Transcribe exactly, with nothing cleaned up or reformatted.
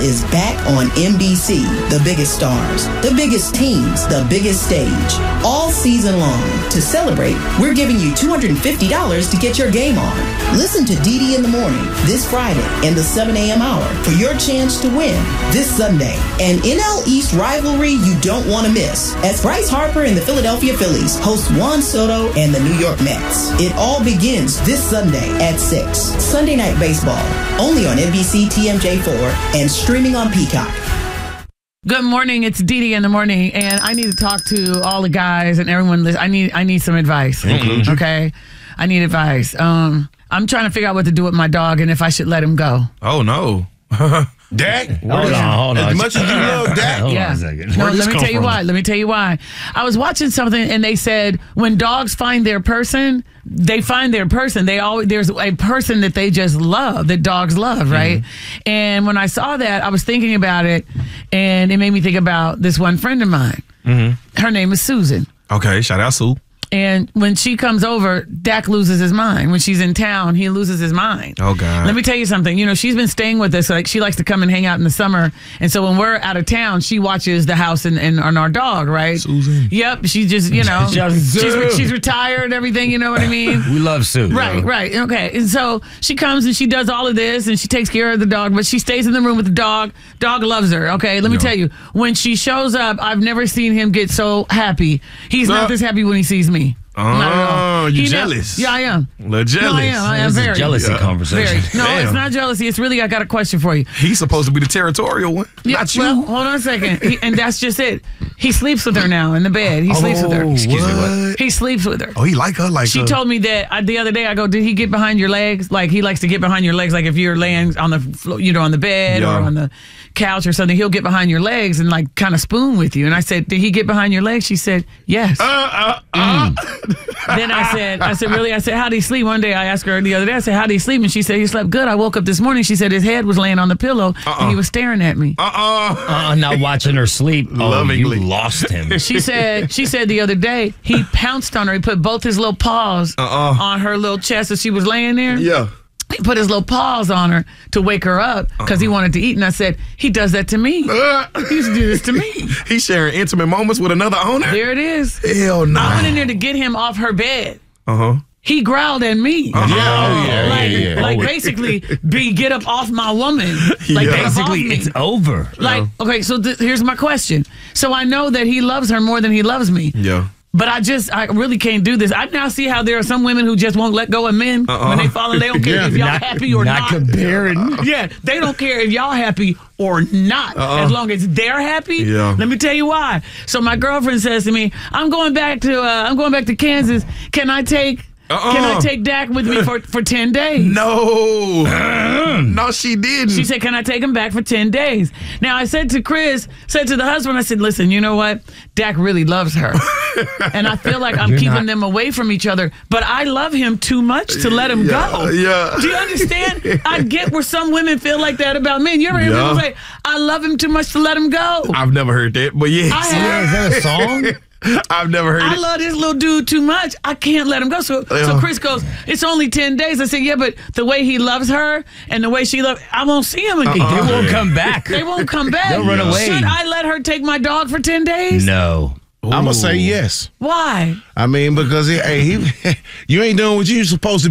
is back on N B C. The biggest stars, the biggest teams, the biggest stage. All season long. To celebrate, we're giving you two hundred fifty dollars to get your game on. Listen to Dee Dee in the Morning this Friday in the seven a.m. hour for your chance to win this Sunday. An N L East rivalry you don't want to miss, as Bryce Harper and the Philadelphia Phillies host Juan Soto and the New York Mets. It all begins this Sunday at six. Sunday Night Baseball, only on N B C T M J four and streaming on Peacock. Good morning. It's Dee Dee in the Morning, and I need to talk to all the guys and everyone. I need I need some advice. Mm-hmm. Okay, I need advice. Um, I'm trying to figure out what to do with my dog and if I should let him go. Oh no, Dak. hold on, hold on. As much as you love Dak, hold yeah. on a second. No, Where'd this let me come tell you from? why. Let me tell you why. I was watching something and they said when dogs find their person, they find their person. They always there's a person that they just love, that dogs love, right? Mm-hmm. And when I saw that, I was thinking about it, and it made me think about this one friend of mine. Mm-hmm. Her name is Susan. Okay, shout out Sue. And when she comes over, Dak loses his mind. When she's in town, he loses his mind. Oh, God. Let me tell you something. You know, she's been staying with us. Like, she likes to come and hang out in the summer. And so when we're out of town, she watches the house and, and, and our dog, right? Susan. Yep. She just, you know, she's, she's retired and everything. You know what I mean? We love Sue. Right, though. right. Okay. And so she comes and she does all of this and she takes care of the dog, but she stays in the room with the dog. Dog loves her. Okay. Let me No. tell you, when she shows up, I've never seen him get so happy. He's No. not this happy when he sees me. Oh, Not at all. you He ne- jealous? yeah, I am. A little jealous. No, I am. I am This is a very. jealousy Yeah. conversation. Very. No, Damn. it's not jealousy. It's really, I got a question for you. He's supposed to be the territorial one, Yeah, not you. well, hold on a second. He, and that's just it. He sleeps with her now in the bed. He sleeps with her. Oh, Excuse me, what? He sleeps with her. Oh, he like her like She her. told me that I, the other day. I go, did he get behind your legs? Like he likes to get behind your legs. Like if you're laying on the, flo- you know, on the bed Yeah. or on the couch or something, he'll get behind your legs and like kind of spoon with you. And I said, did he get behind your legs? She said, yes. Uh, uh, uh. Then I said, I said, really? I said, how did he sleep? One day I asked her the other day. I said, how did he sleep? And she said, he slept good. I woke up this morning. She said his head was laying on the pillow Uh-uh. and he was staring at me. Uh-uh. Uh, not watching her sleep. Oh, Lovingly. you lost him. She said, she said the other day he pounced on her. He put both his little paws Uh-uh. on her little chest as she was laying there. Yeah. He put his little paws on her to wake her up because he wanted to eat. And I said, he does that to me. Uh, He used to do this to me. he's sharing intimate moments with another owner. There it is. Hell no. I went in there to get him off her bed. Uh huh. He growled at me. Uh-huh. Oh, yeah, like, yeah, yeah. like Oh, basically, be get up off my woman. Like Yeah. get up off Basically, me. it's over. Like, okay, so th- here's my question. So I know that he loves her more than he loves me. Yeah. But I just, I really can't do this. I now see how there are some women who just won't let go of men Uh-uh. when they fall in. They don't care Yeah. if y'all Not- happy or not not. comparing. Yeah, they don't care if y'all happy or not, Uh-uh. as long as they're happy. Yeah. Let me tell you why. So my girlfriend says to me, "I'm going back to, uh, I'm going back to Kansas. Can I take, Uh-uh. can I take Dak with me for for ten days?" No. no, she didn't. She said, "Can I take him back for ten days?" Now, I said to Chris, said to the husband, I said, "Listen, you know what? Dak really loves her. And I feel like I'm You're keeping not- them away from each other, but I love him too much to let him yeah, go." Yeah. Do you understand? I get where some women feel like that about men. You ever hear Yeah. people say, "I love him too much to let him go"? I've never heard that, but yes. I Yeah, have. is that a song? I've never heard I it. love this little dude too much. I can't let him go. So, so Yeah. Chris goes, "It's only ten days." I said, "Yeah, but the way he loves her and the way she loves, I won't see him again. They won't come back. They won't come back. They'll run away. Should I let her take my dog for ten days? No. I'm gonna say yes. Why? I mean, because he, hey, he, you ain't doing what you supposed to